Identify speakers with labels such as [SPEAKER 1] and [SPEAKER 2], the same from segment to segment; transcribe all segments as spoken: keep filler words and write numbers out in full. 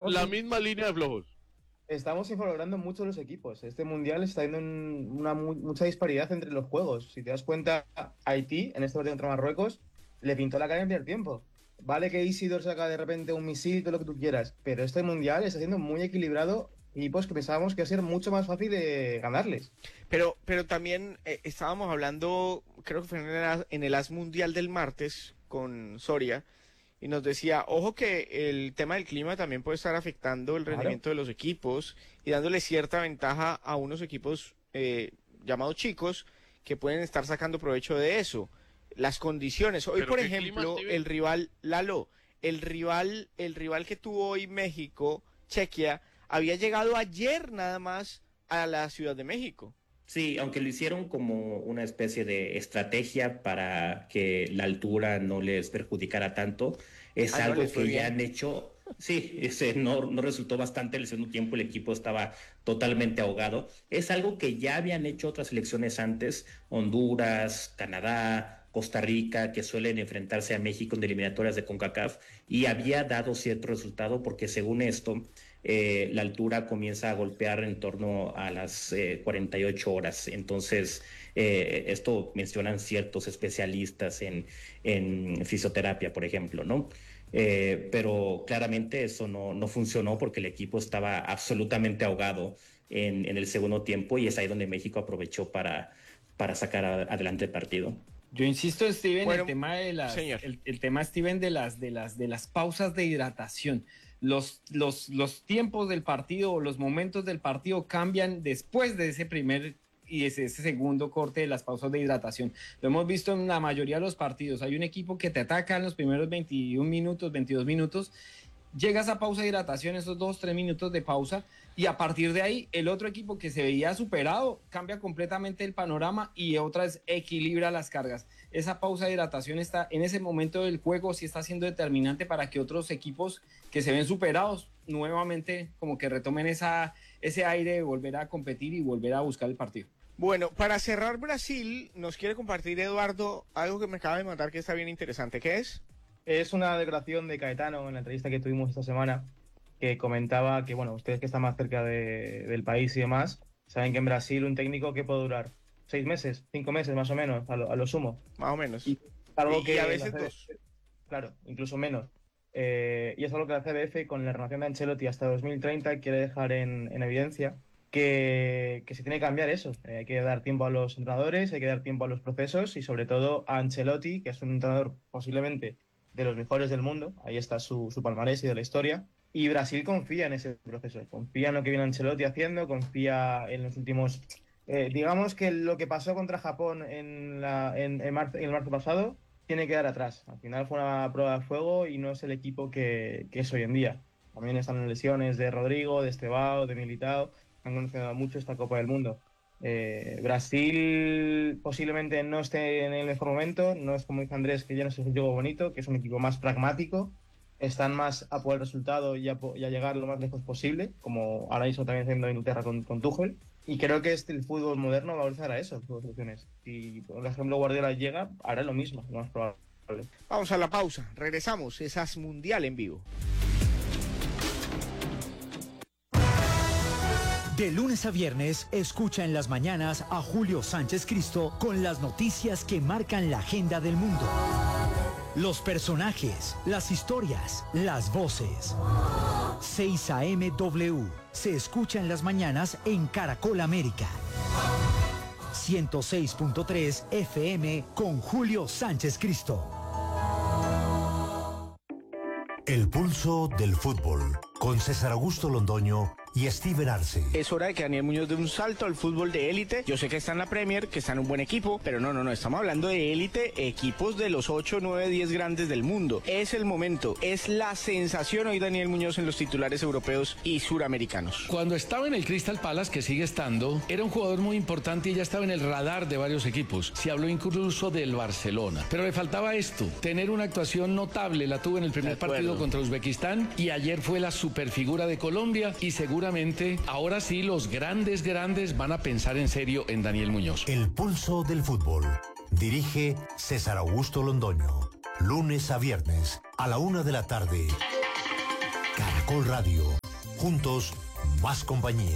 [SPEAKER 1] la misma línea de flojos.
[SPEAKER 2] Estamos infravalorando mucho los equipos. Este mundial está teniendo un, una mu mucha disparidad entre los juegos. Si te das cuenta, Haití, en este partido contra Marruecos, le pintó la cara en el primer tiempo. Vale que Isidor saca de repente un misil, todo lo que tú quieras, pero este mundial está siendo muy equilibrado. Equipos que pensábamos que iba a ser mucho más fácil de ganarles.
[SPEAKER 3] Pero, pero también eh, estábamos hablando, creo que fue en el, en el As Mundial del martes con Soria, y nos decía, ojo que el tema del clima también puede estar afectando el rendimiento claro. de los equipos y dándole cierta ventaja a unos equipos eh, llamados chicos que pueden estar sacando provecho de eso. Las condiciones. Hoy, por ejemplo, clima, el rival, Lalo, el rival, el rival que tuvo hoy México, Chequia, había llegado ayer nada más a la Ciudad de México.
[SPEAKER 4] Sí, aunque lo hicieron como una especie de estrategia para que la altura no les perjudicara tanto, es ah, algo no que ya han hecho. Sí, ese no, no resultó bastante. El segundo tiempo el equipo estaba totalmente ahogado. Es algo que ya habían hecho otras selecciones antes, Honduras, Canadá, Costa Rica, que suelen enfrentarse a México en eliminatorias de CONCACAF, y había dado cierto resultado porque según esto, eh, la altura comienza a golpear en torno a las eh, cuarenta y ocho horas. Entonces, eh, esto mencionan ciertos especialistas en, en fisioterapia, por ejemplo, ¿no? Eh, pero claramente eso no, no funcionó porque el equipo estaba absolutamente ahogado en, en el segundo tiempo, y es ahí donde México aprovechó para, para sacar a, adelante el partido.
[SPEAKER 5] Yo insisto, Steven, bueno, el tema de las, el, el tema, Steven, de las, de las, de las pausas de hidratación. Los, los, los tiempos del partido o los momentos del partido cambian después de ese primer y ese, ese segundo corte de las pausas de hidratación. Lo hemos visto en la mayoría de los partidos. Hay un equipo que te ataca en los primeros veintiún minutos, veintidós minutos, llegas a pausa de hidratación, esos dos, tres minutos de pausa, y a partir de ahí el otro equipo que se veía superado cambia completamente el panorama y otra vez equilibra las cargas. Esa pausa de hidratación está en ese momento del juego, sí está siendo determinante para que otros equipos que se ven superados nuevamente como que retomen esa, ese aire de volver a competir y volver a buscar el partido.
[SPEAKER 3] Bueno, para cerrar, Brasil nos quiere compartir, Eduardo, algo que me acaba de mandar que está bien interesante. ¿Qué es?
[SPEAKER 2] Es una declaración de Caetano en la entrevista que tuvimos esta semana, que comentaba que, bueno, ustedes que están más cerca de, del país y demás, saben que en Brasil un técnico que puede durar seis meses, cinco meses más o menos, a lo, a lo sumo.
[SPEAKER 3] Más o menos.
[SPEAKER 2] Y, algo
[SPEAKER 3] y,
[SPEAKER 2] que
[SPEAKER 3] y a veces
[SPEAKER 2] C B F,
[SPEAKER 3] dos.
[SPEAKER 2] Claro, incluso menos. Eh, y es algo que la C B F, con la renovación de Ancelotti hasta dos mil treinta, quiere dejar en, en evidencia que, que se tiene que cambiar eso. Eh, hay que dar tiempo a los entrenadores, hay que dar tiempo a los procesos y sobre todo a Ancelotti, que es un entrenador posiblemente de los mejores del mundo. Ahí está su, su palmarés y de la historia. Y Brasil confía en ese proceso, confía en lo que viene Ancelotti haciendo, confía en los últimos... Eh, digamos que lo que pasó contra Japón en, la, en, en, marzo, en el marzo pasado tiene que quedar atrás. Al final fue una prueba de fuego y no es el equipo que, que es hoy en día. También están las lesiones de Rodrigo, de Estevao, de Militao. Han conocido mucho esta Copa del Mundo. Eh, Brasil posiblemente no esté en el mejor momento, no es como dice Andrés, que ya no es un juego bonito, que es un equipo más pragmático, están más a por el resultado y a, y a llegar lo más lejos posible, como ahora mismo también haciendo Inglaterra con, con Tuchel, y creo que este, el fútbol moderno va a evolucionar a eso, soluciones. Si por ejemplo Guardiola llega, hará lo mismo, lo más probable.
[SPEAKER 3] Vamos a la pausa, regresamos, es As Mundial en vivo.
[SPEAKER 6] De lunes a viernes, escucha en las mañanas a Julio Sánchez Cristo con las noticias que marcan la agenda del mundo. Los personajes, las historias, las voces. seis A M W se escucha en las mañanas en Caracol América. ciento seis punto tres F M con Julio Sánchez Cristo.
[SPEAKER 7] El pulso del fútbol con César Augusto Londoño y Steven Arce.
[SPEAKER 3] Es hora de que Daniel Muñoz dé un salto al fútbol de élite. Yo sé que está en la Premier, que está en un buen equipo, pero no, no, no, estamos hablando de élite, equipos de los ocho, nueve, diez grandes del mundo. Es el momento, es la sensación hoy Daniel Muñoz en los titulares europeos y suramericanos.
[SPEAKER 8] Cuando estaba en el Crystal Palace, que sigue estando, era un jugador muy importante y ya estaba en el radar de varios equipos. Se habló incluso del Barcelona, pero le faltaba esto, tener una actuación notable. La tuvo en el primer partido contra Uzbekistán y ayer fue la superfigura de Colombia y seguro Seguramente, ahora sí, los grandes, grandes van a pensar en serio en Daniel Muñoz.
[SPEAKER 7] El pulso del fútbol. Dirige César Augusto Londoño. Lunes a viernes, a la una de la tarde. Caracol Radio. Juntos, más compañía.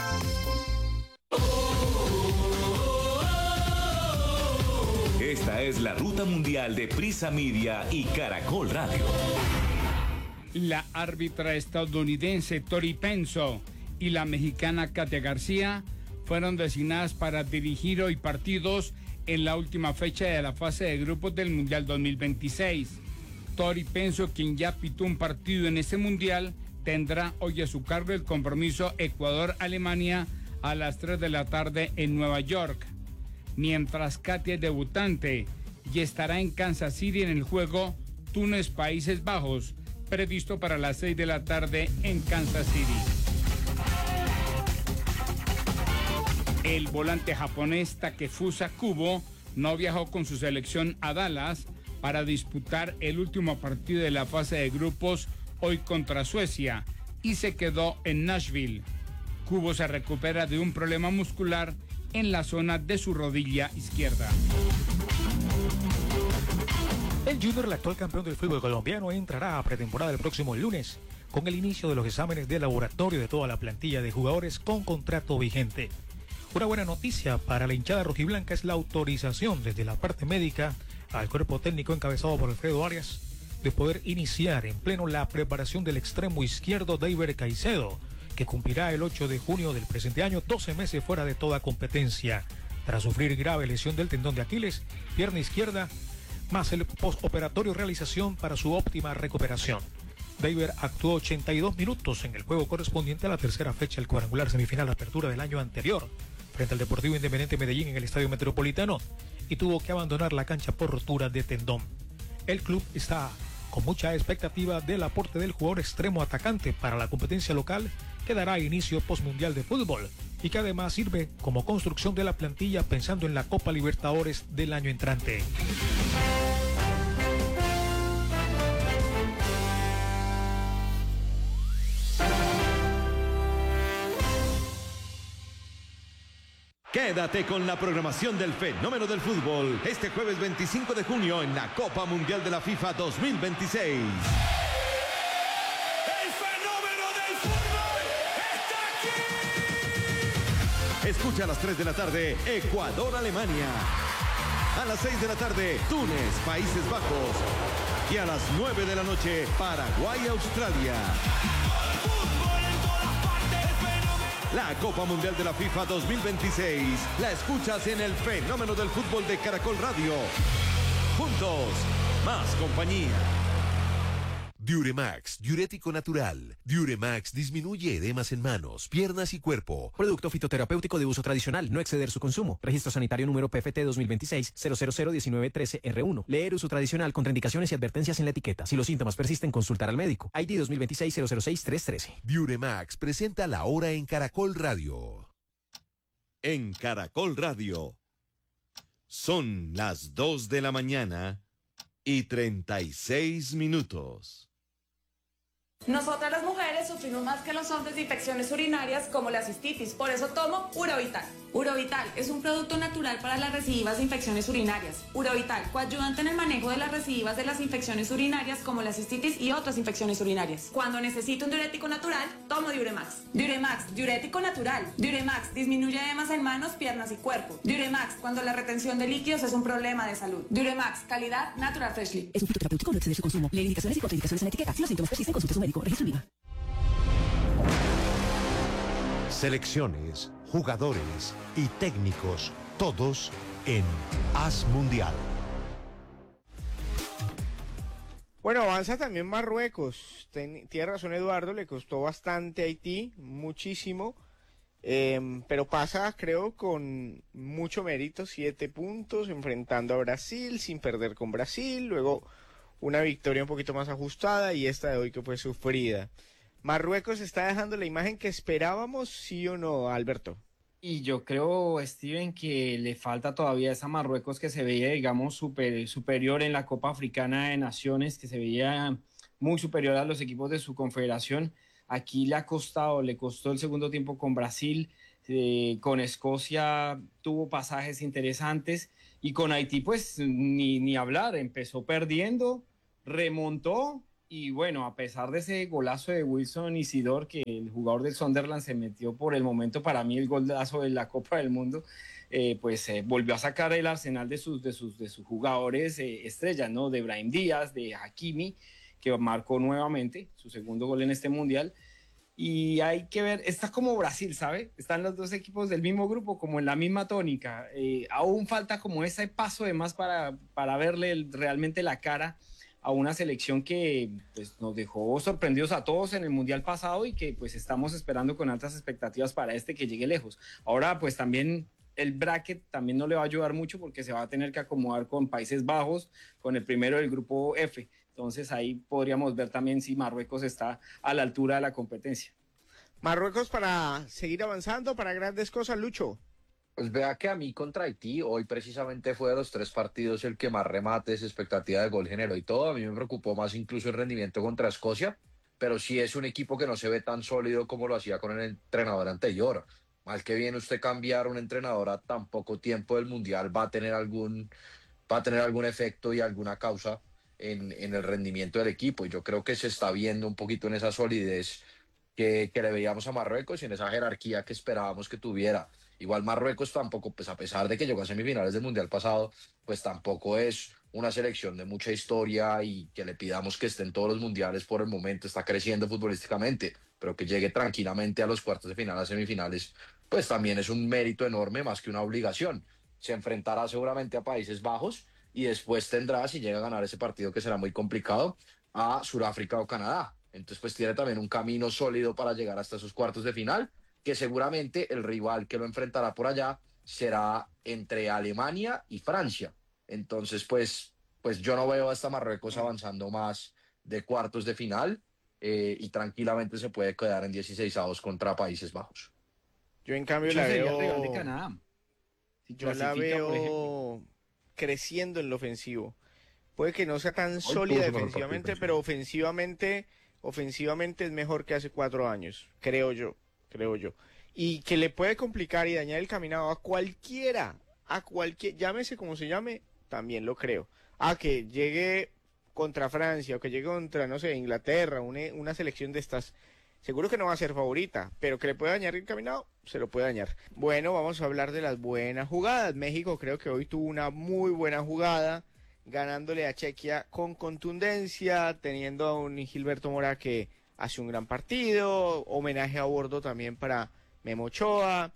[SPEAKER 1] Esta es la ruta mundial de Prisa Media y Caracol Radio.
[SPEAKER 9] La árbitra estadounidense Tori Penso y la mexicana Katia García fueron designadas para dirigir hoy partidos en la última fecha de la fase de grupos del Mundial dos mil veintiséis. Tori Penso, quien ya pitó un partido en ese Mundial, tendrá hoy a su cargo el compromiso Ecuador-Alemania a las tres de la tarde en Nueva York. Mientras Katia es debutante y estará en Kansas City en el juego Túnez-Países Bajos, previsto para las seis de la tarde en Kansas City. El volante japonés Takefusa Kubo no viajó con su selección a Dallas para disputar el último partido de la fase de grupos hoy contra Suecia y se quedó en Nashville. Kubo se recupera de un problema muscular en la zona de su rodilla izquierda.
[SPEAKER 10] El Junior, el actual campeón del fútbol colombiano, entrará a pretemporada el próximo lunes con el inicio de los exámenes de laboratorio de toda la plantilla de jugadores con contrato vigente. Una buena noticia para la hinchada rojiblanca es la autorización desde la parte médica al cuerpo técnico encabezado por Alfredo Arias de poder iniciar en pleno la preparación del extremo izquierdo David Caicedo, que cumplirá el ocho de junio del presente año doce meses fuera de toda competencia, tras sufrir grave lesión del tendón de Aquiles, pierna izquierda, más el postoperatorio realización para su óptima recuperación. David actuó ochenta y dos minutos en el juego correspondiente a la tercera fecha del cuadrangular semifinal de apertura del año anterior, frente al Deportivo Independiente Medellín en el Estadio Metropolitano, y tuvo que abandonar la cancha por rotura de tendón. El club está con mucha expectativa del aporte del jugador extremo atacante para la competencia local que dará inicio postmundial de fútbol y que además sirve como construcción de la plantilla pensando en la Copa Libertadores del año entrante.
[SPEAKER 11] Quédate con la programación del fenómeno del fútbol este jueves veinticinco de junio en la Copa Mundial de la FIFA dos mil veintiséis.
[SPEAKER 12] ¡El fenómeno del fútbol está aquí!
[SPEAKER 11] Escucha a las tres de la tarde Ecuador-Alemania. A las seis de la tarde Túnez, Países Bajos. Y a las nueve de la noche Paraguay-Australia. La Copa Mundial de la FIFA dos mil veintiséis la escuchas en el fenómeno del fútbol de Caracol Radio. Juntos, más compañía.
[SPEAKER 13] Diuremax, diurético natural. Diuremax disminuye edemas en manos, piernas y cuerpo.
[SPEAKER 14] Producto fitoterapéutico de uso tradicional, no exceder su consumo. Registro sanitario número P F T dos mil veintiséis cero cero cero diecinueve trece R uno. Leer uso tradicional, contraindicaciones y advertencias en la etiqueta. Si los síntomas persisten, consultar al médico. I D dos mil veintiséis cero cero seis tres trece.
[SPEAKER 13] Diuremax presenta la hora en Caracol Radio.
[SPEAKER 11] En Caracol Radio. Son las dos de la mañana y treinta y seis minutos.
[SPEAKER 15] Nosotras las mujeres sufrimos más que los hombres de infecciones urinarias como la cistitis, por eso tomo Urovital. Urovital es un producto natural para las recidivas de infecciones urinarias. Urovital, coadyuvante en el manejo de las recidivas de las infecciones urinarias como la cistitis y otras infecciones urinarias. Cuando necesito un diurético natural, tomo Diuremax. Diuremax, diurético natural. Diuremax, disminuye edemas en manos, piernas y cuerpo. Diuremax, cuando la retención de líquidos es un problema de salud. Diuremax, calidad Natural Freshly.
[SPEAKER 16] Es un fitoterapéutico, no exceder su consumo. Leer indicaciones y contraindicaciones en la etiqueta. Si los síntomas persisten, consulte a su médico. Registro viva.
[SPEAKER 7] Selecciones, jugadores y técnicos, todos en Haz Mundial.
[SPEAKER 3] Bueno, avanza también Marruecos. Ten, tiene razón Eduardo, le costó bastante a Haití, muchísimo, eh, pero pasa, creo, con mucho mérito, siete puntos, enfrentando a Brasil, sin perder con Brasil, luego una victoria un poquito más ajustada y esta de hoy que fue sufrida. ¿Marruecos está dejando la imagen que esperábamos, sí o no, Alberto?
[SPEAKER 5] Y yo creo, Steven, que le falta todavía esa Marruecos que se veía, digamos, super, superior en la Copa Africana de Naciones, que se veía muy superior a los equipos de su confederación. Aquí le ha costado, le costó el segundo tiempo con Brasil, eh, con Escocia tuvo pasajes interesantes y con Haití, pues, ni, ni hablar, empezó perdiendo, remontó Y bueno, a pesar de ese golazo de Wilson Isidore, que el jugador del Sunderland se metió por el momento, para mí el golazo de la Copa del Mundo, eh, pues eh, volvió a sacar el arsenal de sus, de sus, de sus jugadores eh, estrellas, ¿no? De Brahim Díaz, de Hakimi, que marcó nuevamente su segundo gol en este Mundial. Y hay que ver, está como Brasil, ¿sabe? Están los dos equipos del mismo grupo, como en la misma tónica. Eh, aún falta como ese paso de más para, para verle el, realmente la cara a una selección que pues, nos dejó sorprendidos a todos en el Mundial pasado y que pues estamos esperando con altas expectativas para este que llegue lejos. Ahora pues también el bracket también no le va a ayudar mucho porque se va a tener que acomodar con Países Bajos, con el primero del grupo F. Entonces ahí podríamos ver también si Marruecos está a la altura de la competencia.
[SPEAKER 3] Marruecos para seguir avanzando, para grandes cosas, Lucho.
[SPEAKER 17] Pues vea que a mí contra Haití, hoy precisamente fue de los tres partidos el que más remates, expectativa de gol generó y todo. A mí me preocupó más incluso el rendimiento contra Escocia, pero sí es un equipo que no se ve tan sólido como lo hacía con el entrenador anterior. Mal que bien usted cambiar un entrenador a tan poco tiempo del Mundial va a tener algún, va a tener algún efecto y alguna causa en, en el rendimiento del equipo. Y yo creo que se está viendo un poquito en esa solidez que, que le veíamos a Marruecos y en esa jerarquía que esperábamos que tuviera. Igual Marruecos tampoco, pues a pesar de que llegó a semifinales del Mundial pasado, pues tampoco es una selección de mucha historia y que le pidamos que esté en todos los mundiales por el momento, está creciendo futbolísticamente, pero que llegue tranquilamente a los cuartos de final, a semifinales, pues también es un mérito enorme más que una obligación. Se enfrentará seguramente a Países Bajos y después tendrá, si llega a ganar ese partido que será muy complicado, a Sudáfrica o Canadá. Entonces pues tiene también un camino sólido para llegar hasta esos cuartos de final, que seguramente el rival que lo enfrentará por allá será entre Alemania y Francia. Entonces, pues, pues yo no veo hasta Marruecos avanzando más de cuartos de final eh, y tranquilamente se puede quedar en dieciseisavos contra Países Bajos.
[SPEAKER 3] Yo en cambio
[SPEAKER 5] Yo
[SPEAKER 3] la
[SPEAKER 5] sería
[SPEAKER 3] veo...
[SPEAKER 5] rival de Canadá. Si
[SPEAKER 3] yo la veo creciendo en lo ofensivo. Puede que no sea tan sólida defensivamente, pero ofensivamente, ofensivamente es mejor que hace cuatro años, creo yo. creo yo, y que le puede complicar y dañar el caminado a cualquiera, a cualquier, llámese como se llame, también lo creo, a que llegue contra Francia o que llegue contra, no sé, Inglaterra, una, una selección de estas, seguro que no va a ser favorita, pero que le puede dañar el caminado, se lo puede dañar. Bueno, vamos a hablar de las buenas jugadas. México creo que hoy tuvo una muy buena jugada, ganándole a Chequia con contundencia, teniendo a un Gilberto Mora que hace un gran partido, homenaje a bordo también para Memo Ochoa,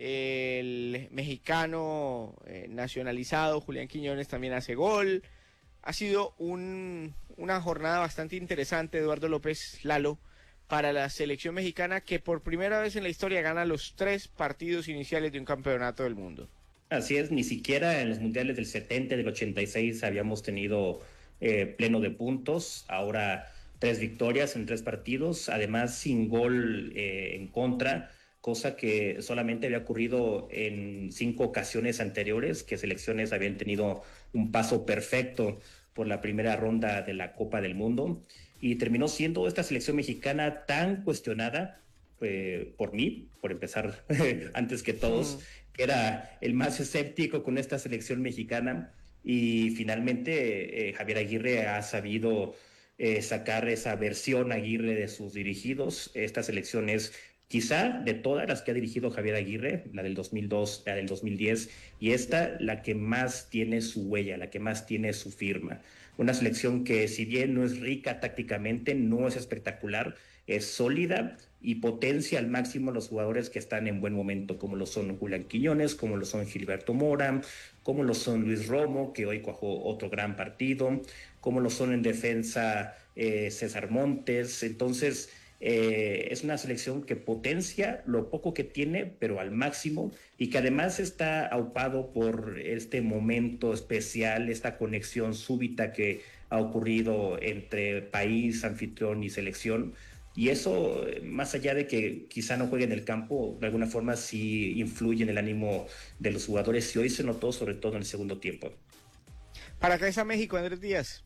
[SPEAKER 3] el mexicano eh, nacionalizado Julián Quiñones también hace gol. Ha sido un, una jornada bastante interesante, Eduardo López Lalo, para la selección mexicana que por primera vez en la historia gana los tres partidos iniciales de un campeonato del mundo.
[SPEAKER 4] Así es, ni siquiera en los mundiales del setenta y del ochenta y seis habíamos tenido eh, pleno de puntos. Ahora tres victorias en tres partidos, además sin gol eh, en contra, cosa que solamente había ocurrido en cinco ocasiones anteriores, que selecciones habían tenido un paso perfecto por la primera ronda de la Copa del Mundo, y terminó siendo esta selección mexicana tan cuestionada eh, por mí, por empezar antes que todos, mm. que era el más escéptico con esta selección mexicana, y finalmente eh, Javier Aguirre ha sabido Eh, sacar esa versión Aguirre de sus dirigidos. Esta selección es quizá de todas las que ha dirigido Javier Aguirre, la del dos mil dos, la del dos mil diez, y esta la que más tiene su huella, la que más tiene su firma. Una selección que si bien no es rica tácticamente, no es espectacular, es sólida y potencia al máximo los jugadores que están en buen momento, como lo son Julián Quiñones, como lo son Gilberto Mora, como lo son Luis Romo, que hoy cuajó otro gran partido, como lo son en defensa eh, César Montes. Entonces eh, es una selección que potencia lo poco que tiene, pero al máximo, y que además está aupado por este momento especial, esta conexión súbita que ha ocurrido entre país, anfitrión y selección. Y eso, más allá de que quizá no juegue en el campo, de alguna forma sí influye en el ánimo de los jugadores, y hoy se notó sobre todo en el segundo tiempo.
[SPEAKER 3] ¿Para qué está México, Andrés Díaz?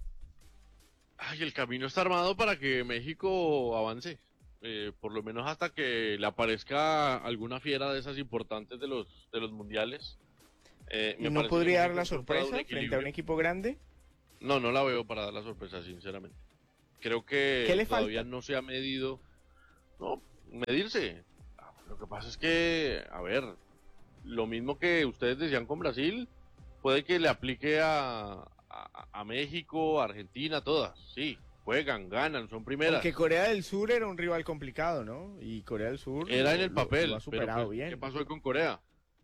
[SPEAKER 18] Ay, el camino está armado para que México avance, eh, por lo menos hasta que le aparezca alguna fiera de esas importantes de los de los mundiales. Eh, me
[SPEAKER 3] ¿No podría dar la sorpresa frente a un equipo grande?
[SPEAKER 18] No, no la veo para dar la sorpresa, sinceramente. creo que
[SPEAKER 3] ¿Qué le
[SPEAKER 18] todavía
[SPEAKER 3] falta?
[SPEAKER 18] no se ha medido. No, medirse. Lo que pasa es que, a ver, lo mismo que ustedes decían con Brasil, puede que le aplique a, a, a México, a Argentina, todas, sí. Juegan, ganan, son primeras.
[SPEAKER 3] Porque Corea del Sur era un rival complicado, ¿no? Y Corea del Sur
[SPEAKER 18] Era
[SPEAKER 3] lo-
[SPEAKER 18] en el
[SPEAKER 3] lo-
[SPEAKER 18] papel,
[SPEAKER 3] lo ha
[SPEAKER 18] pero
[SPEAKER 3] superado
[SPEAKER 18] pues,
[SPEAKER 3] bien.
[SPEAKER 18] ¿qué pasó con Corea?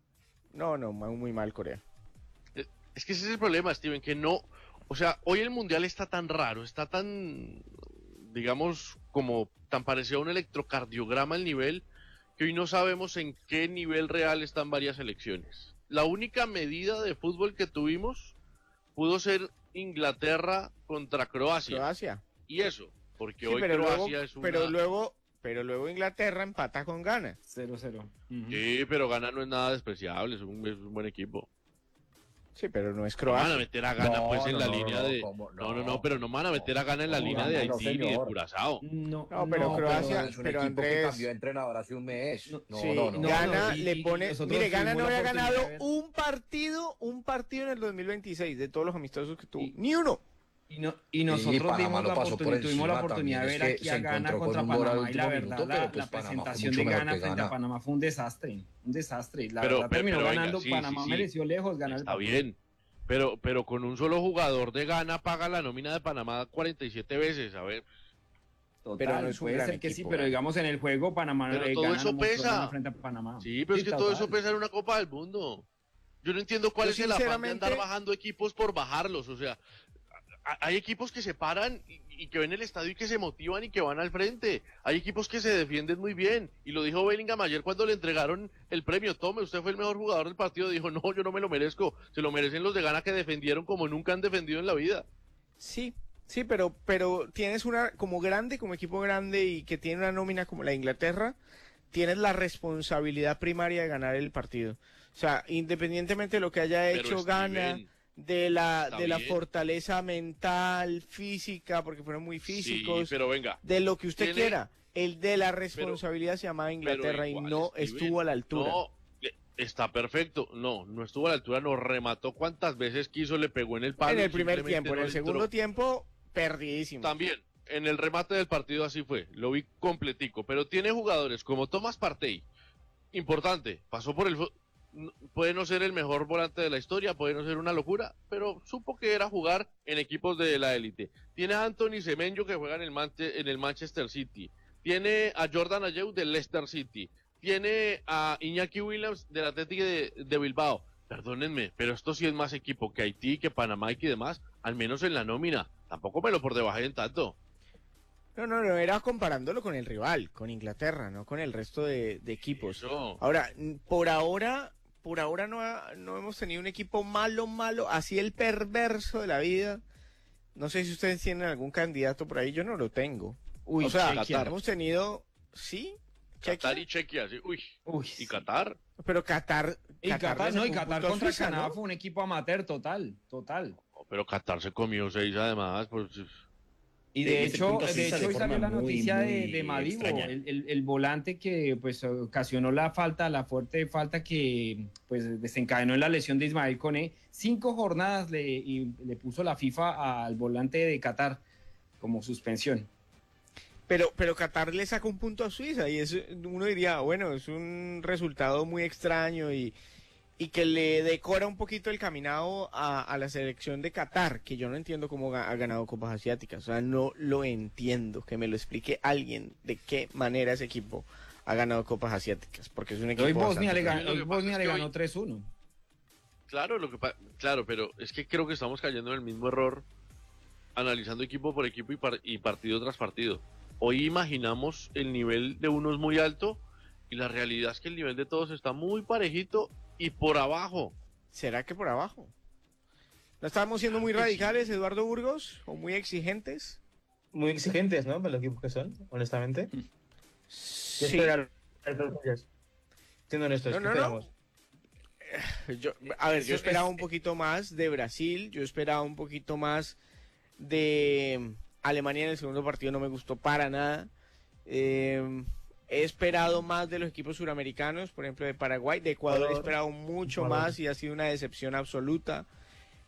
[SPEAKER 3] No, no, muy muy mal Corea.
[SPEAKER 18] Es, es que ese es el problema, Steven, que no, o sea, hoy el mundial está tan raro, está tan, digamos, como tan parecido a un electrocardiograma el nivel, que hoy no sabemos en qué nivel real están varias selecciones. La única medida de fútbol que tuvimos pudo ser Inglaterra contra Croacia.
[SPEAKER 3] Croacia.
[SPEAKER 18] Y eso, porque
[SPEAKER 3] Sí,
[SPEAKER 18] hoy
[SPEAKER 3] pero
[SPEAKER 18] Croacia
[SPEAKER 3] luego,
[SPEAKER 18] es una...
[SPEAKER 3] pero luego, pero luego Inglaterra empata con Ghana.
[SPEAKER 5] cero cero.
[SPEAKER 18] Sí, pero Ghana no es nada despreciable, es un, es un buen equipo.
[SPEAKER 3] Sí, pero no es
[SPEAKER 18] No
[SPEAKER 3] Croacia.
[SPEAKER 18] van a meter a Ghana
[SPEAKER 3] No,
[SPEAKER 18] pues en
[SPEAKER 3] no,
[SPEAKER 18] la
[SPEAKER 3] no,
[SPEAKER 18] línea
[SPEAKER 3] no,
[SPEAKER 18] de...
[SPEAKER 3] ¿cómo?
[SPEAKER 18] No, no, no, pero no van a meter a Ghana en la
[SPEAKER 17] No,
[SPEAKER 18] línea
[SPEAKER 17] no,
[SPEAKER 18] de
[SPEAKER 17] no,
[SPEAKER 18] Haití ni de
[SPEAKER 17] señor.
[SPEAKER 18] Curazao.
[SPEAKER 5] No,
[SPEAKER 3] No, pero Croacia,
[SPEAKER 17] es un
[SPEAKER 3] pero
[SPEAKER 17] equipo que
[SPEAKER 3] Andrés,
[SPEAKER 17] cambió de entrenador hace un mes. No,
[SPEAKER 3] sí,
[SPEAKER 17] no, no.
[SPEAKER 3] Ghana
[SPEAKER 5] no, y-
[SPEAKER 3] le
[SPEAKER 5] y
[SPEAKER 3] pone,
[SPEAKER 5] nosotros
[SPEAKER 3] mire, Ghana
[SPEAKER 5] tuvimos
[SPEAKER 3] no
[SPEAKER 5] la
[SPEAKER 3] había
[SPEAKER 5] oportunidad
[SPEAKER 3] ganado
[SPEAKER 5] de ver.
[SPEAKER 3] un partido, un partido en el dos mil veintiséis de todos los amistosos que tuvo, ni uno.
[SPEAKER 5] Y, no, y nosotros
[SPEAKER 17] Panamá
[SPEAKER 5] dimos
[SPEAKER 17] lo
[SPEAKER 5] la
[SPEAKER 17] pasó por
[SPEAKER 5] oportunidad, tuvimos la
[SPEAKER 17] encima
[SPEAKER 5] oportunidad de ver
[SPEAKER 17] también, es
[SPEAKER 5] aquí
[SPEAKER 17] que
[SPEAKER 5] a
[SPEAKER 17] se
[SPEAKER 5] Ghana
[SPEAKER 17] encontró con
[SPEAKER 5] contra
[SPEAKER 17] un gol al
[SPEAKER 5] Panamá y la
[SPEAKER 17] último
[SPEAKER 5] verdad
[SPEAKER 17] minuto,
[SPEAKER 5] la,
[SPEAKER 17] pero pues
[SPEAKER 5] la
[SPEAKER 17] Panamá fue
[SPEAKER 5] presentación
[SPEAKER 17] mucho
[SPEAKER 5] de
[SPEAKER 17] mejor
[SPEAKER 5] Ghana
[SPEAKER 17] que
[SPEAKER 5] frente a
[SPEAKER 17] Ghana.
[SPEAKER 5] Panamá fue un desastre, un desastre. La
[SPEAKER 18] Pero-
[SPEAKER 5] verdad
[SPEAKER 18] pero-
[SPEAKER 5] terminó
[SPEAKER 18] pero venga,
[SPEAKER 5] ganando,
[SPEAKER 18] sí,
[SPEAKER 5] Panamá
[SPEAKER 18] sí, sí.
[SPEAKER 5] mereció lejos ganar el
[SPEAKER 18] Está
[SPEAKER 5] partido.
[SPEAKER 18] bien, pero, pero con un solo jugador de Ghana paga la nómina de Panamá cuarenta y siete veces, a ver.
[SPEAKER 5] Total,
[SPEAKER 3] Pero no es un
[SPEAKER 5] puede
[SPEAKER 3] gran
[SPEAKER 5] ser que sí,
[SPEAKER 3] equipo,
[SPEAKER 5] pero
[SPEAKER 3] Ghana.
[SPEAKER 5] digamos en el juego Panamá
[SPEAKER 18] Pero
[SPEAKER 5] eh,
[SPEAKER 18] todo
[SPEAKER 5] Ghana
[SPEAKER 18] eso
[SPEAKER 5] no mostró
[SPEAKER 18] pesa.
[SPEAKER 5] nada frente a Panamá.
[SPEAKER 18] Sí, pero es que todo
[SPEAKER 5] total.
[SPEAKER 18] eso pesa en una Copa del Mundo. Yo no entiendo cuál
[SPEAKER 3] Yo
[SPEAKER 18] es el afán de
[SPEAKER 3] sinceramente-
[SPEAKER 18] andar bajando equipos por bajarlos, o sea, a- hay equipos que se paran y, y que ven el estadio y que se motivan y que van al frente. Hay equipos que se defienden muy bien. Y lo dijo Bellingham ayer cuando le entregaron el premio. Tome, usted fue el mejor jugador del partido. Dijo, no, yo no me lo merezco. Se lo merecen los de Ghana que defendieron como nunca han defendido en la vida.
[SPEAKER 3] Sí, sí, pero, pero tienes una, como grande, como equipo grande y que tiene una nómina como la de Inglaterra, tienes la responsabilidad primaria de ganar el partido. O sea, independientemente de lo que haya
[SPEAKER 18] Pero,
[SPEAKER 3] hecho
[SPEAKER 18] Steven,
[SPEAKER 3] Ghana, de la,
[SPEAKER 18] está
[SPEAKER 3] de la
[SPEAKER 18] bien.
[SPEAKER 3] fortaleza mental, física, porque fueron muy físicos,
[SPEAKER 18] Sí, pero venga.
[SPEAKER 3] de lo que usted
[SPEAKER 18] tiene-
[SPEAKER 3] quiera, el de la responsabilidad se llamaba Inglaterra y
[SPEAKER 18] igual,
[SPEAKER 3] no
[SPEAKER 18] Steven,
[SPEAKER 3] estuvo a la altura.
[SPEAKER 18] No, eh, está perfecto. No, no estuvo a la altura, nos remató cuantas veces quiso, le pegó en el palo.
[SPEAKER 3] en el primer
[SPEAKER 18] simplemente
[SPEAKER 3] tiempo, en
[SPEAKER 18] no
[SPEAKER 3] el
[SPEAKER 18] le
[SPEAKER 3] segundo
[SPEAKER 18] entró.
[SPEAKER 3] tiempo, perdidísimo.
[SPEAKER 18] También, en el remate del partido así fue, lo vi completico, pero tiene jugadores como Thomas Partey, importante, pasó por el... fu- n- Puede no ser el mejor volante de la historia, puede no ser una locura, pero supo que era jugar en equipos de la élite. Tiene a Anthony Semenyo que juega en el, Manche- en el Manchester City. Tiene a Jordan Ayew del Leicester City. Tiene a Iñaki Williams del Atlético de, de Bilbao. Perdónenme, pero esto sí es más equipo que Haití, que Panamá y que demás, al menos en la nómina. Tampoco me lo por debajo en tanto.
[SPEAKER 3] No, no, no, era comparándolo con el rival, con Inglaterra, no con el resto de, de equipos.
[SPEAKER 18] Eso.
[SPEAKER 3] Ahora, n- por ahora, por ahora no, ha- no hemos tenido un equipo malo, malo, así el perverso de la vida. No sé si ustedes tienen algún candidato por ahí, yo no lo tengo.
[SPEAKER 18] Uy,
[SPEAKER 3] o sea,
[SPEAKER 18] Qatar.
[SPEAKER 3] hemos tenido, sí,
[SPEAKER 18] Qatar y Chequia, sí. Uy. ¿Y Qatar?
[SPEAKER 3] pero Qatar,
[SPEAKER 5] Y Qatar,
[SPEAKER 3] le
[SPEAKER 5] no, y
[SPEAKER 3] sacó un
[SPEAKER 5] Qatar
[SPEAKER 3] punto a
[SPEAKER 5] contra
[SPEAKER 3] Suiza,
[SPEAKER 5] Canadá
[SPEAKER 3] ¿no?
[SPEAKER 5] fue un equipo amateur total, total.
[SPEAKER 18] No, pero Qatar se comió seis además, pues...
[SPEAKER 5] Y de
[SPEAKER 4] Ese
[SPEAKER 5] hecho,
[SPEAKER 4] punto
[SPEAKER 5] de
[SPEAKER 4] Suiza
[SPEAKER 5] hecho
[SPEAKER 4] de
[SPEAKER 5] hoy salió
[SPEAKER 4] forma
[SPEAKER 5] la
[SPEAKER 4] muy,
[SPEAKER 5] noticia de,
[SPEAKER 4] muy
[SPEAKER 5] de Madibo,
[SPEAKER 4] extraña.
[SPEAKER 5] el, el- el volante que pues ocasionó la falta, la fuerte falta que pues desencadenó en la lesión de Ismael Koné. Cinco jornadas le, y le puso la FIFA al volante de Qatar como suspensión.
[SPEAKER 3] Pero, pero Qatar le sacó un punto a Suiza y eso uno diría, bueno, es un resultado muy extraño y, y que le decora un poquito el caminado a, a la selección de Qatar, que yo no entiendo cómo ga- ha ganado Copas Asiáticas. O sea, no lo entiendo. Que me lo explique alguien de qué manera ese equipo ha ganado Copas Asiáticas, porque es un equipo
[SPEAKER 5] Hoy Bosnia
[SPEAKER 3] bastante
[SPEAKER 5] le,
[SPEAKER 3] fuerte.
[SPEAKER 5] ganó,
[SPEAKER 18] Lo
[SPEAKER 5] hoy
[SPEAKER 18] que pasa
[SPEAKER 5] Bosnia
[SPEAKER 18] es
[SPEAKER 5] le
[SPEAKER 18] que
[SPEAKER 5] ganó
[SPEAKER 18] hoy-
[SPEAKER 5] tres uno.
[SPEAKER 18] Claro, lo que pa- claro, pero es que creo que estamos cayendo en el mismo error analizando equipo por equipo y, par- y partido tras partido. Hoy imaginamos el nivel de unos muy alto y la realidad es que el nivel de todos está muy parejito y por abajo.
[SPEAKER 3] ¿Será que por abajo? ¿No estábamos siendo muy radicales, Eduardo Burgos? ¿O muy exigentes?
[SPEAKER 2] Muy exigentes, ¿no? Para los equipos que son, honestamente. Yo
[SPEAKER 3] Sí.
[SPEAKER 2] esperar el Torquillas. Siendo honestos,
[SPEAKER 3] No,
[SPEAKER 2] ¿qué
[SPEAKER 3] no, no.
[SPEAKER 2] esperamos?
[SPEAKER 3] Yo, a ver, yo
[SPEAKER 5] Eso
[SPEAKER 3] esperaba
[SPEAKER 5] es-
[SPEAKER 3] un poquito más de Brasil, yo esperaba un poquito más de Alemania en el segundo partido, no me gustó para nada. Eh, he esperado más de los equipos suramericanos, por ejemplo de Paraguay, de Ecuador he
[SPEAKER 2] Ecuador.
[SPEAKER 3] esperado mucho
[SPEAKER 2] Ecuador.
[SPEAKER 3] más y ha sido una decepción absoluta.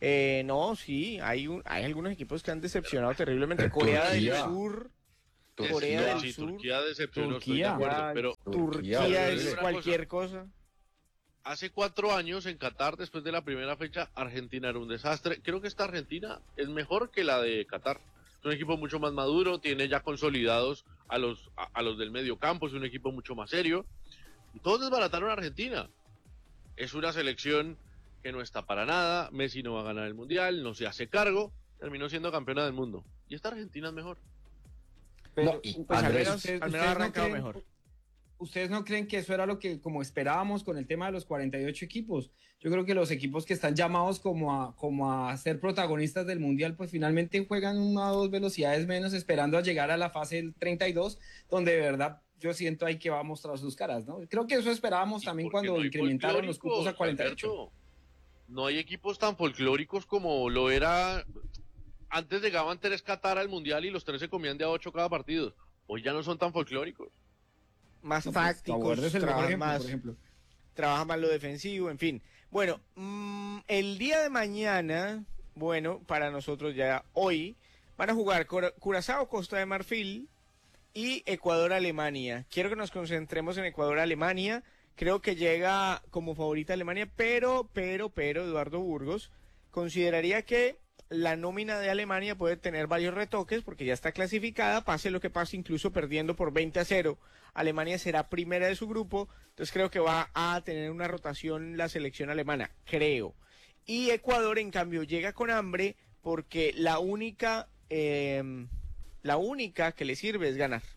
[SPEAKER 3] Eh, no, sí, hay, un, hay algunos equipos que han decepcionado terriblemente. Corea del Sur... Corea
[SPEAKER 18] no,
[SPEAKER 3] del
[SPEAKER 18] sí,
[SPEAKER 3] Sur.
[SPEAKER 18] Turquía decepcionó,
[SPEAKER 3] Turquía,
[SPEAKER 18] estoy de acuerdo, pero
[SPEAKER 3] Turquía, Turquía es cualquier cosa. cosa.
[SPEAKER 18] Hace cuatro años en Qatar, después de la primera fecha, Argentina era un desastre. Creo que esta Argentina es mejor que la de Qatar. Es un equipo mucho más maduro, tiene ya consolidados a los, a, a los del medio campo, es un equipo mucho más serio. Y todos desbarataron a Argentina. Es una selección que no está para nada, Messi no va a ganar el Mundial, no se hace cargo, terminó siendo campeona del mundo. Y esta Argentina es mejor.
[SPEAKER 5] Pero,
[SPEAKER 3] no, y
[SPEAKER 5] pues,
[SPEAKER 3] Andrés,
[SPEAKER 5] al menos,
[SPEAKER 3] al menos ha arrancado
[SPEAKER 5] no creen,
[SPEAKER 3] mejor.
[SPEAKER 5] ¿Ustedes no creen que eso era lo que como esperábamos con el tema de los cuarenta y ocho equipos? Yo creo que los equipos que están llamados como a, como a ser protagonistas del Mundial, pues finalmente juegan una o dos velocidades menos, esperando a llegar a la fase treinta y dos, donde de verdad yo siento ahí que va a mostrar sus caras, ¿no? Creo que eso esperábamos también cuando
[SPEAKER 18] no
[SPEAKER 5] incrementaron los cupos a cuarenta y ocho.
[SPEAKER 18] Alberto, no hay equipos tan folclóricos como lo era... Antes llegaban tres Qatar al Mundial y los tres se comían de a ocho cada partido. Hoy ya no son tan folclóricos.
[SPEAKER 3] Más no, tácticos, pues, trabajan, ejemplo, más, por ejemplo. trabajan más lo defensivo, en fin. Bueno, mmm, el día de mañana, bueno, para nosotros ya hoy, van a jugar Curazao, Costa de Marfil y Ecuador-Alemania. Quiero que nos concentremos en Ecuador-Alemania. Creo que llega como favorita Alemania, pero, pero, pero, Eduardo Burgos consideraría que la nómina de Alemania puede tener varios retoques porque ya está clasificada, pase lo que pase, incluso perdiendo por veinte a cero. Alemania será primera de su grupo, entonces creo que va a tener una rotación la selección alemana, creo. Y Ecuador, en cambio, llega con hambre porque la única, eh, la única que le sirve es ganar.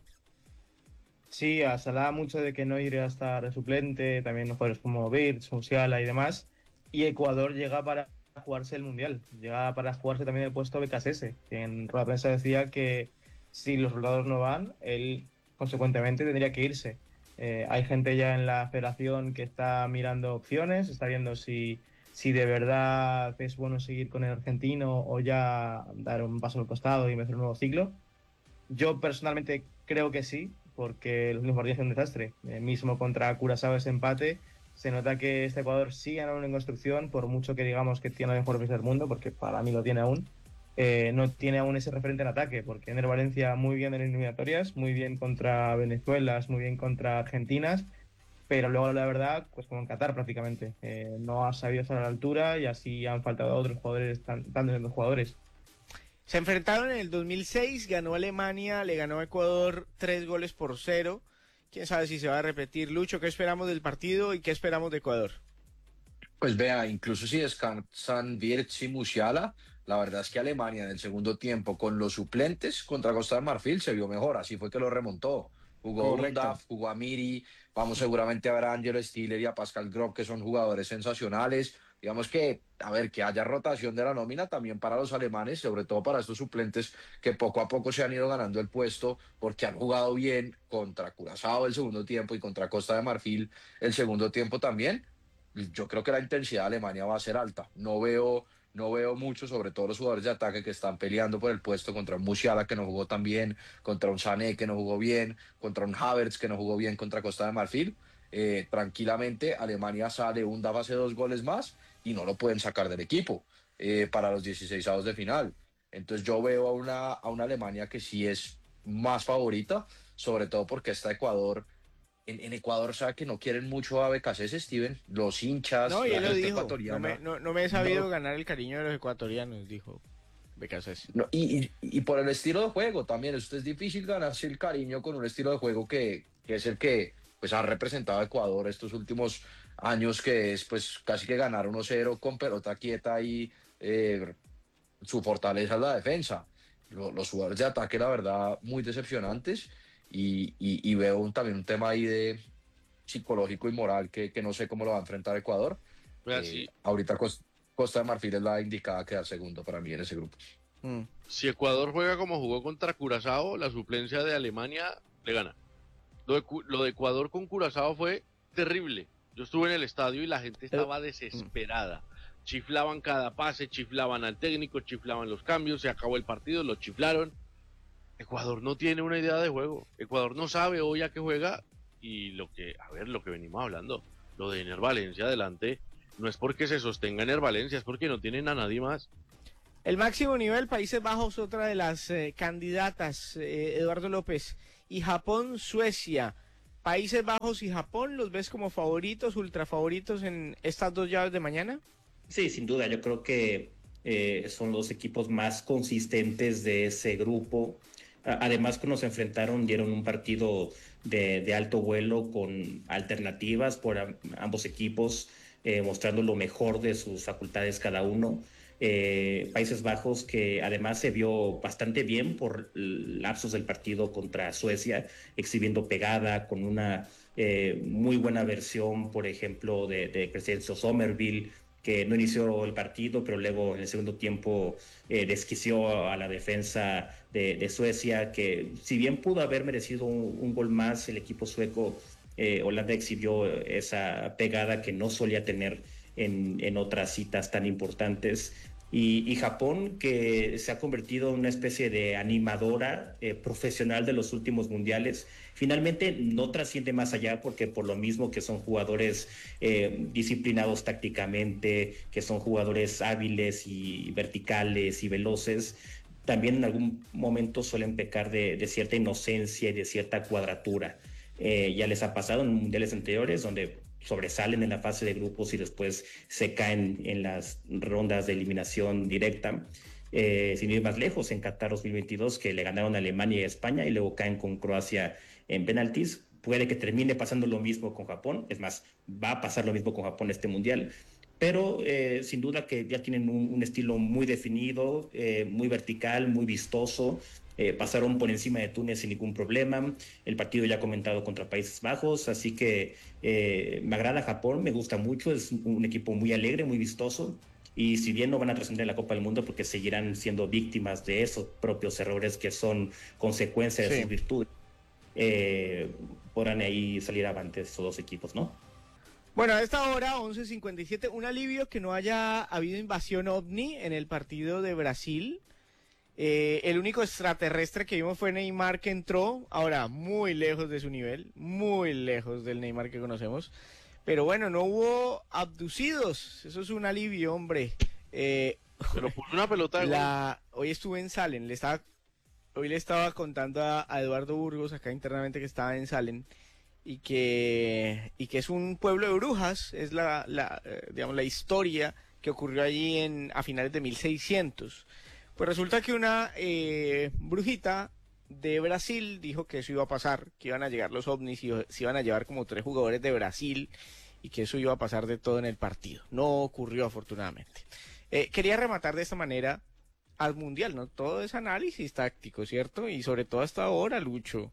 [SPEAKER 2] Sí, se hablaba mucho de que no iría a estar de suplente, también jugadores como Birch, Musiala y demás, y Ecuador llega para jugarse el Mundial, llega para jugarse también el puesto B K S S, que en rueda de prensa decía que si los soldados no van, él consecuentemente tendría que irse. Eh, hay gente ya en la federación que está mirando opciones, está viendo si, si de verdad es bueno seguir con el argentino o ya dar un paso al costado y empezar un nuevo ciclo. Yo personalmente creo que sí, porque los últimos partidos son un desastre. Eh, mismo contra Curazao ese empate. Se nota que este Ecuador sigue aún en construcción, por mucho que digamos que tiene el mejor país del mundo, porque para mí lo tiene aún. Eh, no tiene aún ese referente en ataque, porque Ener Valencia muy bien en eliminatorias, muy bien contra Venezuela, muy bien contra Argentinas, pero luego la verdad, pues como en Qatar prácticamente, eh, no ha sabido estar a la altura y así han faltado otros jugadores, tan, tantos jugadores.
[SPEAKER 3] Se enfrentaron en el dos mil seis, ganó Alemania, le ganó a Ecuador tres goles por cero. Quién sabe si se va a repetir. Lucho, ¿qué esperamos del partido y qué esperamos de Ecuador?
[SPEAKER 17] Pues vea, incluso si descansan Wirtz y Musiala, la verdad es que Alemania en el segundo tiempo con los suplentes contra Costa de Marfil se vio mejor, así fue que lo remontó. Jugó Undaf, jugó a Miri, vamos seguramente a ver a Angelo Stiller y a Pascal Grob, que son jugadores sensacionales. Digamos que, a ver, que haya rotación de la nómina también para los alemanes, sobre todo para estos suplentes que poco a poco se han ido ganando el puesto porque han jugado bien contra Curazao el segundo tiempo y contra Costa de Marfil el segundo tiempo también. Yo creo que la intensidad de Alemania va a ser alta. No veo, no veo mucho, sobre todo los jugadores de ataque que están peleando por el puesto contra un Musiala que no jugó tan bien, contra un Sané que no jugó bien, contra un Havertz que no jugó bien contra Costa de Marfil. Eh, tranquilamente Alemania sale, Undaf hace dos goles más y no lo pueden sacar del equipo eh, para los dieciseisavos de final. Entonces yo veo a una, a una Alemania que sí es más favorita, sobre todo porque está Ecuador. En, en Ecuador sabe que no quieren mucho a B K S S, Steven, los hinchas,
[SPEAKER 3] no, y él
[SPEAKER 17] la
[SPEAKER 3] lo
[SPEAKER 17] gente
[SPEAKER 3] dijo.
[SPEAKER 17] ecuatoriana.
[SPEAKER 3] No me, no, no me he sabido
[SPEAKER 17] no.
[SPEAKER 3] ganar el cariño de los ecuatorianos, dijo B K S S.
[SPEAKER 17] No, y, y, y por el estilo de juego también, esto es difícil ganarse el cariño con un estilo de juego que, que es el que pues ha representado a Ecuador estos últimos años, que es pues casi que ganar uno cero con pelota quieta y eh, su fortaleza es la defensa. Los, los jugadores de ataque, la verdad, muy decepcionantes y, y, y veo un, también un tema ahí de psicológico y moral que, que no sé cómo lo va a enfrentar Ecuador.
[SPEAKER 18] Pues
[SPEAKER 17] eh,
[SPEAKER 18] sí.
[SPEAKER 17] Ahorita Costa, Costa de Marfil es la indicada a quedar segundo para mí en ese grupo.
[SPEAKER 3] Mm.
[SPEAKER 18] Si Ecuador juega como jugó contra Curazao, la suplencia de Alemania le gana. Lo de, lo de Ecuador con Curazao fue terrible. Yo estuve en el estadio y la gente estaba desesperada. Chiflaban cada pase, chiflaban al técnico, chiflaban los cambios, se acabó el partido, lo chiflaron. Ecuador no tiene una idea de juego. Ecuador no sabe hoy a qué juega y lo que, a ver, lo que venimos hablando, lo de Ener Valencia adelante, no es porque se sostenga en el Valencia, es porque no tienen a nadie más.
[SPEAKER 3] El máximo nivel, Países Bajos, otra de las eh, candidatas, eh, Eduardo López, y Japón, Suecia. Países Bajos y Japón, ¿los ves como favoritos, ultra favoritos en estas dos llaves de mañana?
[SPEAKER 4] Sí, sin duda, yo creo que eh, son los equipos más consistentes de ese grupo. Además, cuando se enfrentaron, dieron un partido de, de alto vuelo con alternativas por a, ambos equipos, eh, mostrando lo mejor de sus facultades cada uno. Eh, Países Bajos, que además se vio bastante bien por lapsos del partido contra Suecia, exhibiendo pegada con una eh, muy buena versión, por ejemplo, de, de Crescencio Somerville, que no inició el partido, pero luego en el segundo tiempo eh, desquició a la defensa de, de Suecia, que si bien pudo haber merecido un, un gol más, el equipo sueco, eh, Holanda exhibió esa pegada que no solía tener en, en otras citas tan importantes. Y, y Japón, que se ha convertido en una especie de animadora eh, profesional de los últimos mundiales, finalmente no trasciende más allá, porque por lo mismo que son jugadores eh, disciplinados tácticamente, que son jugadores hábiles y verticales y veloces, también en algún momento suelen pecar de, de cierta inocencia y de cierta cuadratura. Eh, ya les ha pasado en mundiales anteriores, donde sobresalen en la fase de grupos y después se caen en las rondas de eliminación directa. Eh, sin ir más lejos, en Qatar dos mil veintidós, que le ganaron a Alemania y a España y luego caen con Croacia en penaltis. Puede que termine pasando lo mismo con Japón, es más, va a pasar lo mismo con Japón este mundial, pero eh, sin duda que ya tienen un, un estilo muy definido, eh, muy vertical, muy vistoso. Eh, pasaron por encima de Túnez sin ningún problema. El partido ya comentado contra Países Bajos, así que eh, me agrada Japón, me gusta mucho, es un equipo muy alegre, muy vistoso, y si bien no van a trascender la Copa del Mundo porque seguirán siendo víctimas de esos propios errores que son consecuencia de sí. sus virtudes, eh, podrán ahí salir avante esos dos equipos, ¿no?
[SPEAKER 3] Bueno, a esta hora, once cincuenta y siete, un alivio que no haya habido invasión ovni en el partido de Brasil. Eh, el único extraterrestre que vimos fue Neymar, que entró, ahora muy lejos de su nivel, muy lejos del Neymar que conocemos, pero bueno, no hubo abducidos, eso es un alivio, hombre. Eh,
[SPEAKER 18] Pero puso una pelota de
[SPEAKER 3] la... Hoy estuve en Salen, le estaba... hoy le estaba contando a, a Eduardo Burgos, acá internamente, que estaba en Salen, y que, y que es un pueblo de brujas, es la, la eh, digamos, la historia que ocurrió allí en, a finales de mil seiscientos. Pues resulta que una eh, brujita de Brasil dijo que eso iba a pasar, que iban a llegar los ovnis y se iban a llevar como tres jugadores de Brasil y que eso iba a pasar de todo en el partido. No ocurrió, afortunadamente. Eh, quería rematar de esta manera al Mundial, ¿no? Todo es análisis táctico, ¿cierto? Y sobre todo hasta ahora, Lucho.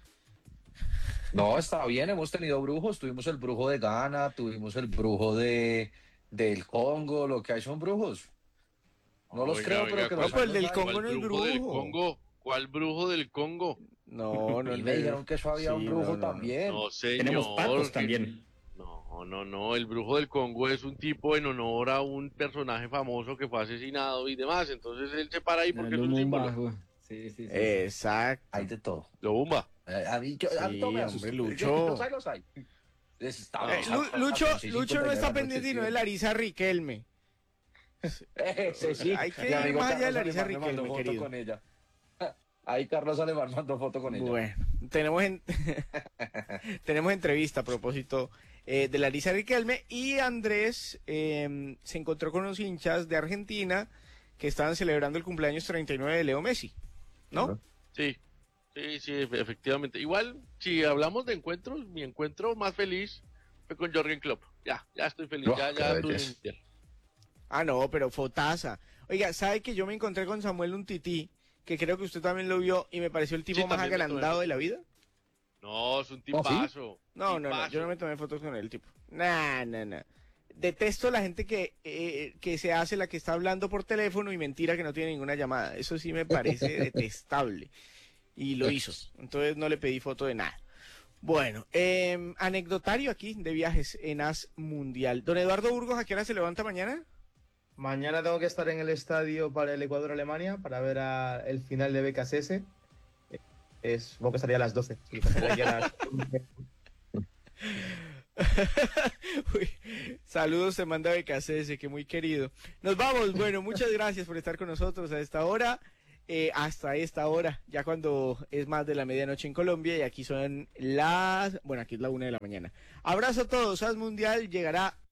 [SPEAKER 17] No, está bien, hemos tenido brujos, tuvimos el brujo de Ghana, tuvimos el brujo de del Congo, lo que hay son brujos. No los
[SPEAKER 18] oiga,
[SPEAKER 17] creo,
[SPEAKER 18] oiga,
[SPEAKER 17] pero que
[SPEAKER 18] ¿cuál,
[SPEAKER 17] los
[SPEAKER 3] pues el del Congo
[SPEAKER 18] ¿cuál
[SPEAKER 3] no es
[SPEAKER 18] brujo del
[SPEAKER 3] brujo?
[SPEAKER 18] Congo? ¿Cuál brujo del Congo?
[SPEAKER 3] No, no,
[SPEAKER 17] y
[SPEAKER 3] no.
[SPEAKER 17] me dijeron que eso había
[SPEAKER 3] Sí,
[SPEAKER 17] un brujo
[SPEAKER 3] no, no,
[SPEAKER 17] también.
[SPEAKER 18] No, señor.
[SPEAKER 4] Tenemos patos
[SPEAKER 18] que-
[SPEAKER 4] también.
[SPEAKER 18] No, no, no. El brujo del Congo es un tipo en honor a un personaje famoso que fue asesinado y demás. Entonces él se para ahí porque es un símbolo.
[SPEAKER 5] Sí, sí, sí.
[SPEAKER 3] Exacto.
[SPEAKER 17] Hay de todo.
[SPEAKER 18] Lo bomba.
[SPEAKER 17] Eh, A mí, yo, a mí
[SPEAKER 3] Sí,
[SPEAKER 17] no me
[SPEAKER 3] hombre,
[SPEAKER 17] asusta.
[SPEAKER 3] Lucho.
[SPEAKER 17] Los hay, los hay. Está-
[SPEAKER 3] Eh, Lu- Lucho, Lucho no está pendiente sino de Larisa Riquelme.
[SPEAKER 17] Ese sí.
[SPEAKER 3] Hay que
[SPEAKER 17] Mi
[SPEAKER 3] ir
[SPEAKER 17] amigo
[SPEAKER 3] más allá de
[SPEAKER 17] Carlos
[SPEAKER 3] Larisa
[SPEAKER 17] Alemán me mandó
[SPEAKER 3] Riquelme,
[SPEAKER 17] foto
[SPEAKER 3] querido.
[SPEAKER 17] con ella. Ahí Carlos Alemán mandó foto con ella.
[SPEAKER 3] Bueno, tenemos en... tenemos entrevista a propósito eh, de Larisa Riquelme, y Andrés eh, se encontró con unos hinchas de Argentina que estaban celebrando el cumpleaños treinta y nueve de Leo Messi, ¿no?
[SPEAKER 18] Sí, sí, sí, efe- efectivamente. Igual, si hablamos de encuentros, mi encuentro más feliz fue con Jürgen Klopp. Ya, ya estoy feliz,
[SPEAKER 17] Oh,
[SPEAKER 18] ya,
[SPEAKER 17] qué
[SPEAKER 18] ya tuve
[SPEAKER 17] belleza.
[SPEAKER 18] mi mundial.
[SPEAKER 3] Ah, no, pero fotaza. Oiga, ¿sabe que yo me encontré con Samuel Umtiti, que creo que usted también lo vio, y me pareció el tipo
[SPEAKER 18] Sí,
[SPEAKER 3] más
[SPEAKER 18] también me tomé
[SPEAKER 3] agrandado
[SPEAKER 18] foto.
[SPEAKER 3] de la vida?
[SPEAKER 18] No, es un
[SPEAKER 17] ¿sí?
[SPEAKER 18] tipazo.
[SPEAKER 3] No, no, no,
[SPEAKER 18] tipazo.
[SPEAKER 3] yo no me tomé fotos con el tipo. Nah, nah, nah. Detesto la gente que, eh, que se hace la que está hablando por teléfono y mentira que no tiene ninguna llamada. Eso sí me parece detestable. Y lo hizo. Entonces no le pedí foto de nada. Bueno, eh, anecdotario aquí de viajes en As Mundial. Don Eduardo Burgos, ¿a qué hora se levanta mañana?
[SPEAKER 2] Mañana tengo que estar en el estadio para el Ecuador-Alemania para ver a el final de B K S S. Es, supongo que estaría a las doce. Sí, estaría aquí a las...
[SPEAKER 3] Uy, Saludos, te manda B K C S, que muy querido. Nos vamos, bueno, muchas gracias por estar con nosotros a esta hora, eh, hasta esta hora, ya cuando es más de la medianoche en Colombia y aquí son las, bueno, aquí es la una de la mañana. Abrazo a todos, As Mundial llegará